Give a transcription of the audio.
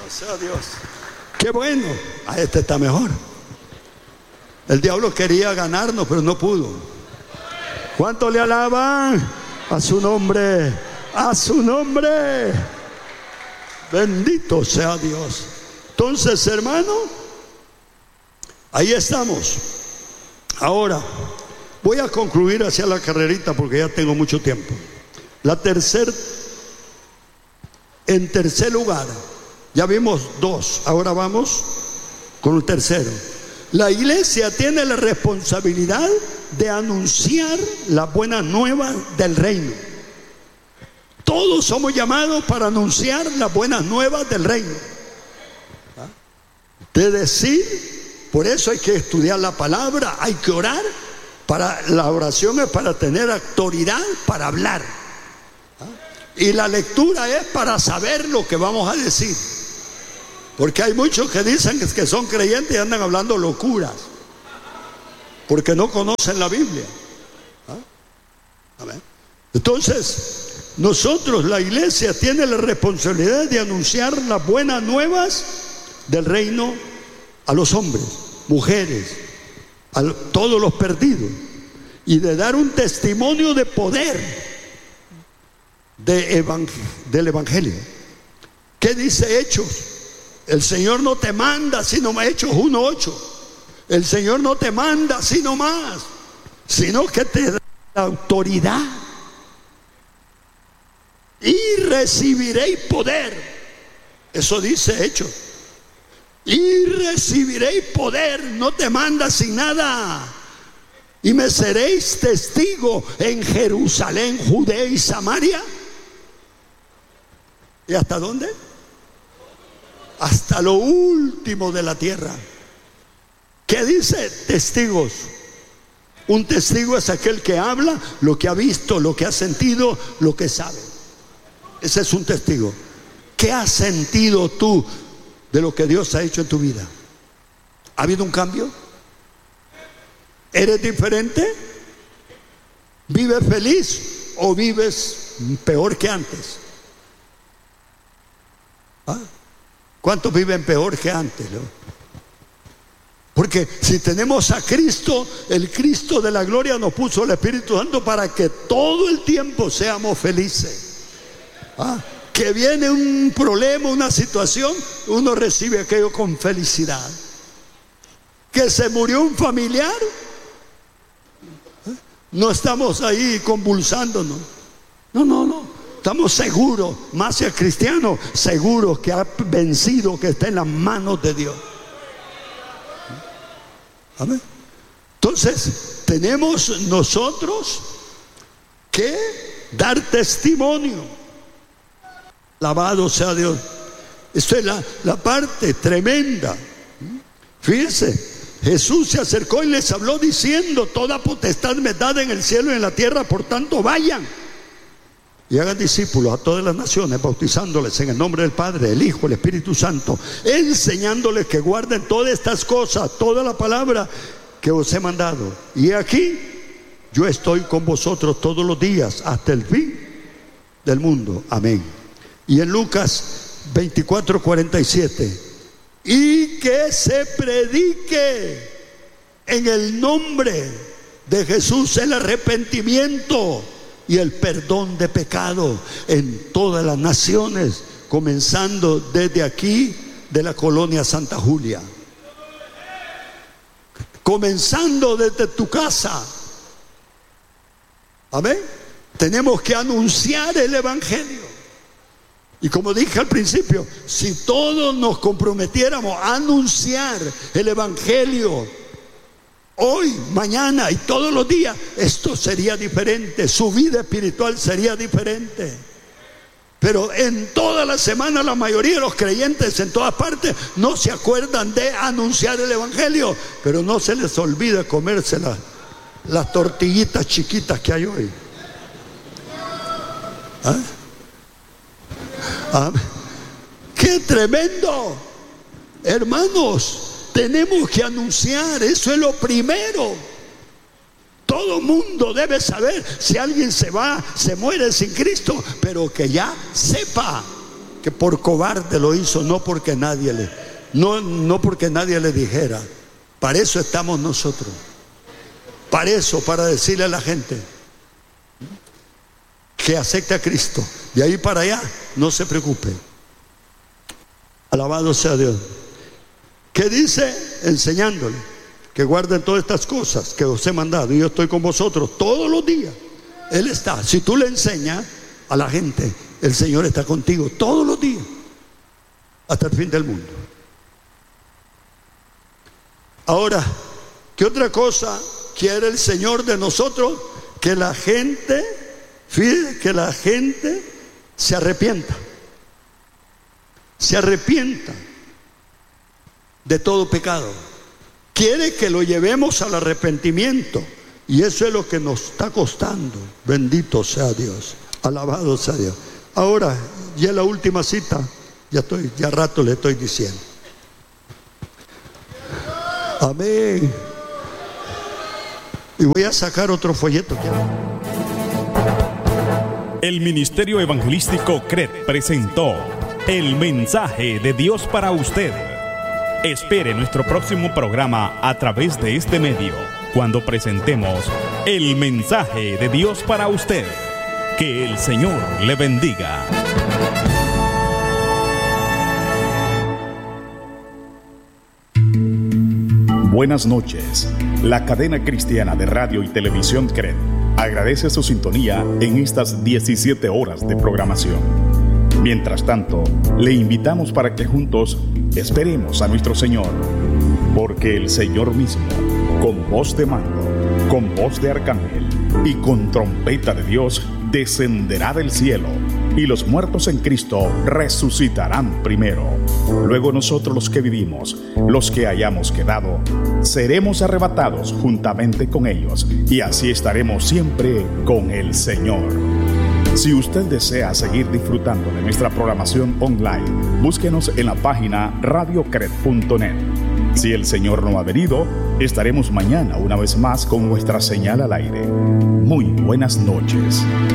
sea Dios. Qué bueno. A este está mejor. El diablo quería ganarnos, pero no pudo. ¿Cuánto le alaban? A su nombre. A su nombre. Bendito sea Dios. Entonces, hermano, ahí estamos. Ahora, voy a concluir hacia la carrerita porque ya tengo mucho tiempo. En tercer lugar, ya vimos dos, ahora vamos con el tercero. La iglesia tiene la responsabilidad de anunciar las buenas nuevas del reino. Todos somos llamados para anunciar las buenas nuevas del reino. De decir, por eso hay que estudiar la palabra, hay que orar. La oración es para tener autoridad para hablar. Y la lectura es para saber lo que vamos a decir. Porque hay muchos que dicen que son creyentes y andan hablando locuras, porque no conocen la Biblia. Entonces, nosotros, la iglesia, tiene la responsabilidad de anunciar las buenas nuevas del reino a los hombres, mujeres, a todos los perdidos, y de dar un testimonio de poder del evangelio. ¿Qué dice Hechos? El Señor no te manda sino Hechos 1:8. El Señor no te manda sino más, sino que te da la autoridad. Y recibiréis poder. Eso dice Hechos. Y recibiréis poder. No te manda sin nada. Y me seréis testigo en Jerusalén, Judea y Samaria. ¿Y hasta dónde? Hasta lo último de la tierra. ¿Qué dice? Testigos. Un testigo es aquel que habla lo que ha visto, lo que ha sentido, lo que sabe. Ese es un testigo. ¿Qué has sentido tú de lo que Dios ha hecho en tu vida? ¿Ha habido un cambio? ¿Eres diferente? ¿Vives feliz o vives peor que antes? ¿Cuántos viven peor que antes, no? Porque si tenemos a Cristo, el Cristo de la gloria nos puso el Espíritu Santo para que todo el tiempo seamos felices. Que viene un problema, una situación, uno recibe aquello con felicidad. Que se murió un familiar, no estamos ahí convulsándonos. No. Estamos seguros, más si el cristiano, seguros que ha vencido, que está en las manos de Dios. Amén. Entonces, tenemos nosotros que dar testimonio. Alabado sea Dios. Esto es la parte tremenda. Fíjense, Jesús se acercó y les habló diciendo: toda potestad me es dada en el cielo y en la tierra, por tanto vayan y hagan discípulos a todas las naciones, bautizándoles en el nombre del Padre, del Hijo, del Espíritu Santo, enseñándoles que guarden todas estas cosas, toda la palabra que os he mandado. Y aquí yo estoy con vosotros todos los días hasta el fin del mundo. Amén. Y en Lucas 24:47, y que se predique en el nombre de Jesús el arrepentimiento y el perdón de pecado en todas las naciones, comenzando desde aquí, de la colonia Santa Julia, comenzando desde tu casa. Amén. Tenemos que anunciar el evangelio. Y como dije al principio, si todos nos comprometiéramos a anunciar el evangelio hoy, mañana y todos los días, esto sería diferente. Su vida espiritual sería diferente. Pero en toda la semana la mayoría de los creyentes en todas partes no se acuerdan de anunciar el evangelio, pero no se les olvida comerse las tortillitas chiquitas que hay hoy. ¡Qué tremendo! Hermanos, tenemos que anunciar, eso es lo primero. Todo mundo debe saber. Si alguien se muere sin Cristo, pero que ya sepa que por cobarde lo hizo, no porque nadie le dijera. Para eso estamos nosotros. Para decirle a la gente que acepte a Cristo. De ahí para allá, no se preocupe. Alabado sea Dios. ¿Qué dice? Enseñándole que guarden todas estas cosas que os he mandado. Y yo estoy con vosotros todos los días. Él está. Si tú le enseñas a la gente, el Señor está contigo todos los días, hasta el fin del mundo. Ahora, ¿qué otra cosa quiere el Señor de nosotros? Que la gente, fíjate, que la gente se arrepienta de todo pecado. Quiere que lo llevemos al arrepentimiento, y eso es lo que nos está costando. Bendito sea Dios, alabado sea Dios. Ahora, ya la última cita, ya rato le estoy diciendo. Amén. Y voy a sacar otro folleto. El Ministerio Evangelístico CRED presentó el mensaje de Dios para usted. Espere nuestro próximo programa a través de este medio, cuando presentemos el mensaje de Dios para usted. Que el Señor le bendiga. Buenas noches. La cadena cristiana de radio y televisión CRED agradece su sintonía en estas 17 horas de programación. Mientras tanto, le invitamos para que juntos esperemos a nuestro Señor, porque el Señor mismo, con voz de mando, con voz de arcángel y con trompeta de Dios, descenderá del cielo, y los muertos en Cristo resucitarán primero. Luego nosotros, los que vivimos, los que hayamos quedado, seremos arrebatados juntamente con ellos, y así estaremos siempre con el Señor. Si usted desea seguir disfrutando de nuestra programación online, búsquenos en la página radiocred.net. Si el Señor no ha venido, estaremos mañana una vez más con nuestra señal al aire. Muy buenas noches.